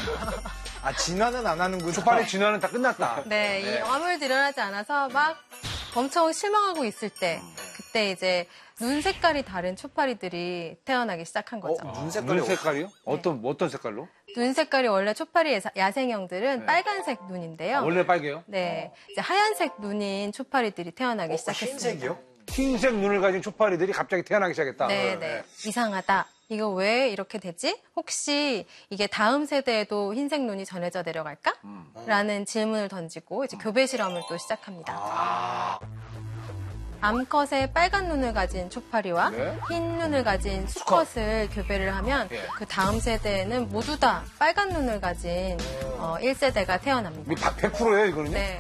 아, 진화는 안 하는구나. 초파리 진화는 다 끝났다. 네, 이 아무 일도 일어나지 않아서 막 엄청 실망하고 있을 때, 그때 이제 눈 색깔이 다른 초파리들이 태어나기 시작한 거죠. 눈 색깔이. 눈 색깔이요? 어떤 색깔로? 눈 색깔이 원래 초파리 야생형들은 빨간색 눈인데요. 원래 빨개요? 네, 이제 하얀색 눈인 초파리들이 태어나기 시작했습니다. 흰색이요? 흰색 눈을 가진 초파리들이 갑자기 태어나기 시작했다. 네. 이상하다. 이거 왜 이렇게 되지? 혹시 이게 다음 세대에도 흰색 눈이 전해져 내려갈까? 라는 질문을 던지고 이제 교배 실험을 또 시작합니다. 암컷의 빨간 눈을 가진 초파리와 흰 눈을 가진 수컷을 교배를 하면 그 다음 세대에는 모두 다 빨간 눈을 가진 1세대가 태어납니다. 이게 100%예요, 이거는요? 네.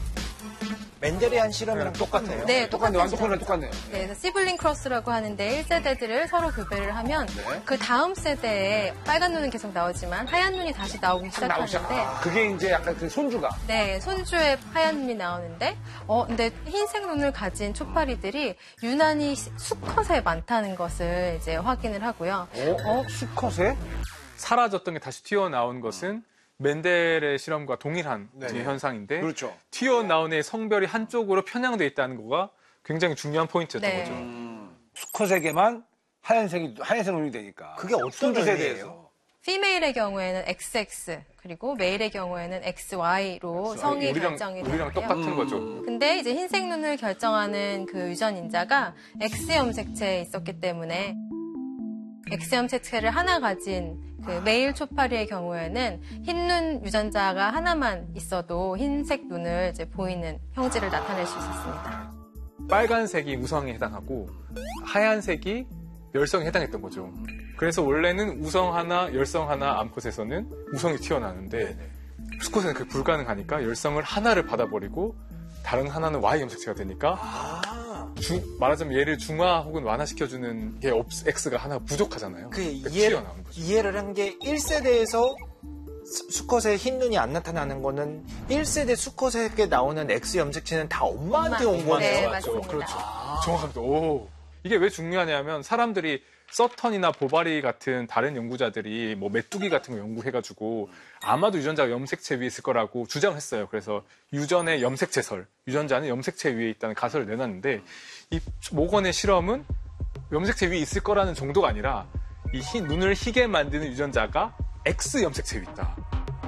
멘데리안 실험이랑 똑같아요. 네, 똑같네, 완전 똑같네요. 네, 그래서 시블링 크로스라고 하는데 1세대들을 서로 교배를 하면 그 다음 세대에 빨간 눈은 계속 나오지만 하얀 눈이 다시 나오기 시작하는데 그게 이제 약간 그 손주가. 네, 손주에 하얀 눈이 나오는데 근데 흰색 눈을 가진 초파리들이 유난히 수컷에 많다는 것을 이제 확인을 하고요. 수컷에? 사라졌던 게 다시 튀어나온 것은 멘델의 실험과 동일한 현상인데 그렇죠. 튀어나온 애의 성별이 한쪽으로 편향돼 있다는 거가 굉장히 중요한 포인트였던 네. 거죠. 수컷에게만 하얀색 눈이 되니까. 그게 어떤 손주 의미예요? 세대에서. 피메일의 경우에는 XX 그리고 메일의 경우에는 XY로 성이 결정이 우리랑 되는데요. 똑같은 거죠. 근데 이제 흰색 눈을 결정하는 그 유전인자가 X 염색체에 있었기 때문에 X 염색체를 하나 가진 그 메일 초파리의 경우에는 흰눈 유전자가 하나만 있어도 흰색 눈을 이제 보이는 형질을 나타낼 수 있었습니다. 빨간색이 우성에 해당하고 하얀색이 열성에 해당했던 거죠. 그래서 원래는 우성 하나, 열성 하나 암컷에서는 우성이 튀어나오는데 수컷에는 그게 불가능하니까 열성을 하나를 받아버리고 다른 하나는 Y 염색체가 되니까 말하자면 얘를 중화 혹은 완화시켜주는 게 X가 하나 부족하잖아요. 그러니까 튀어나오는 거죠. 이해를 한 게 1세대에서 수컷의 흰 눈이 안 나타나는 거는 1세대 수컷에게 나오는 X 염색체는 다 엄마한테 온 거네요. 네, 맞죠. 맞습니다. 그렇죠. 정확합니다. 오. 이게 왜 중요하냐면 사람들이 서턴이나 보바리 같은 다른 연구자들이 뭐 메뚜기 같은 거 연구해가지고 아마도 유전자가 염색체 위에 있을 거라고 주장을 했어요. 그래서 유전의 염색체설, 유전자는 염색체 위에 있다는 가설을 내놨는데 이 모건의 실험은 염색체 위에 있을 거라는 정도가 아니라 이 눈을 희게 만드는 유전자가 X 염색체 위에 있다.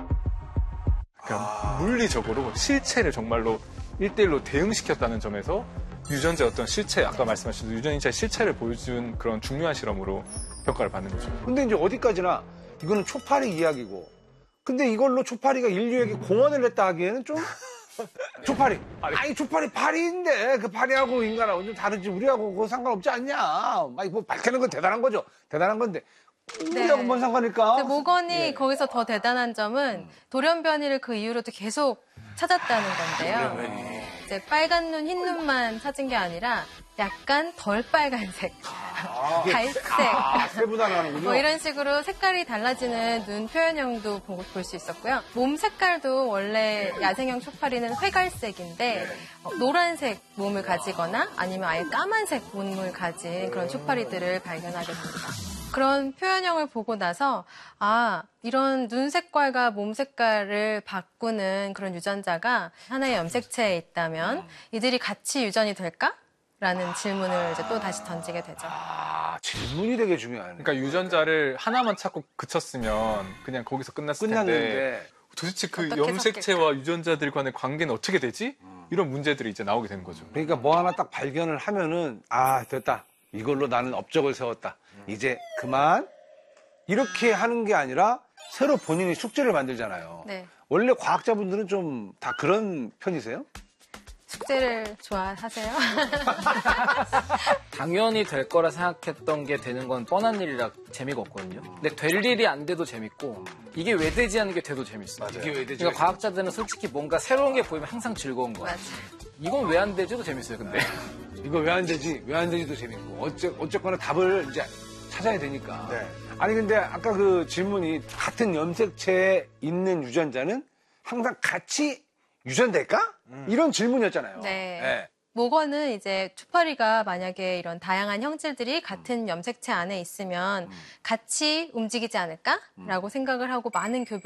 그러니까 물리적으로 실체를 정말로 1대1로 대응시켰다는 점에서 유전자의 어떤 실체, 아까 말씀하신 유전자의 실체를 보여준 그런 중요한 실험으로 평가를 받는 거죠. 근데 이제 어디까지나 이거는 초파리 이야기고. 근데 이걸로 초파리가 인류에게 공헌을 했다 하기에는 좀 초파리. 아니 초파리 파리인데 그 파리하고 인간하고 좀 다르지. 우리하고 그거 상관없지 않냐. 막 뭐 밝히는 건 대단한 거죠. 대단한 건데. 우리하고 뭔 상관일까? 근데 모건이 거기서 더 대단한 점은 돌연변이를 그 이후로도 계속 찾았다는 건데요. 이제 빨간 눈, 흰 눈만 찾은 게 아니라 약간 덜 빨간색, 갈색, 세분화하는군요. 뭐 이런 식으로 색깔이 달라지는 눈 표현형도 볼 수 있었고요. 몸 색깔도 원래 야생형 초파리는 회갈색인데 노란색 몸을 가지거나 아니면 아예 까만색 몸을 가진 그런 초파리들을 발견하게 됩니다. 그런 표현형을 보고 나서 이런 눈 색깔과 몸 색깔을 바꾸는 그런 유전자가 하나의 염색체에 있다면 이들이 같이 유전이 될까? 라는 질문을 이제 또 다시 던지게 되죠. 질문이 되게 중요하네. 그러니까 유전자를 하나만 찾고 그쳤으면 그냥 거기서 끝났을 텐데 도대체 그 염색체와 유전자들 간의 관계는 어떻게 되지? 이런 문제들이 이제 나오게 되는 거죠. 그러니까 뭐 하나 딱 발견을 하면은 됐다. 이걸로 나는 업적을 세웠다. 이제 그만. 이렇게 하는 게 아니라 새로 본인이 숙제를 만들잖아요. 네. 원래 과학자분들은 좀 다 그런 편이세요? 숙제를 좋아하세요? 당연히 될 거라 생각했던 게 되는 건 뻔한 일이라 재미가 없거든요. 근데 될 일이 안 돼도 재밌고 이게 왜 되지 않는 게 돼도 재밌어요. 이게 왜 되지? 그러니까 과학자들은 솔직히 뭔가 새로운 게 보이면 항상 즐거운 거예요. 이건 왜 안 되지도 재밌어요, 근데. 이거 왜 안 되지? 왜 안 되지도 재밌고. 어쨌거나 답을 이제 찾아야 되니까. 네. 아니, 근데 아까 그 질문이 같은 염색체에 있는 유전자는 항상 같이 유전될까? 이런 질문이었잖아요. 네. 모건은 이제 초파리가 만약에 이런 다양한 형질들이 같은 염색체 안에 있으면 같이 움직이지 않을까라고 생각을 하고 많은 교배